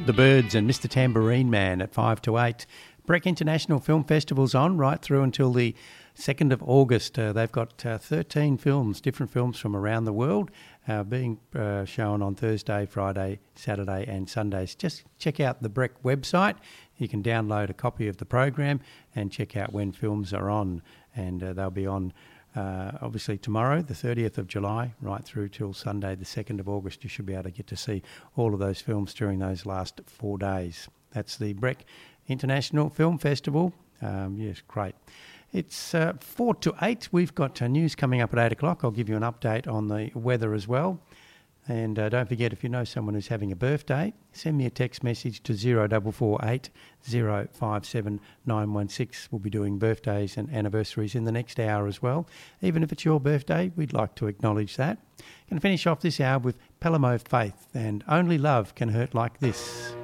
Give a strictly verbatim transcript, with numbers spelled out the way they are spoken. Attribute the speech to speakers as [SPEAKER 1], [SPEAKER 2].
[SPEAKER 1] The Birds and Mister Tambourine Man at five to eight. Breck International Film Festival's on right through until the second of August. Uh, they've got uh, thirteen films, different films from around the world, uh, being uh, shown on Thursday, Friday, Saturday and Sundays. Just check out the Breck website. You can download a copy of the program and check out when films are on. And uh, they'll be on uh, obviously tomorrow, the thirtieth of July, right through till Sunday, the second of August. You should be able to get to see all of those films during those last four days. That's the Breck International Film Festival. Um, yes, great. It's uh, four to eight. We've got uh, news coming up at eight o'clock. I'll give you an update on the weather as well. And uh, don't forget, if you know someone who's having a birthday, send me a text message to zero four four eight zero five seven nine one six. We'll be doing birthdays and anniversaries in the next hour as well. Even if it's your birthday, we'd like to acknowledge that. Going to finish off this hour with Pelhamo Faith and Only Love Can Hurt Like This.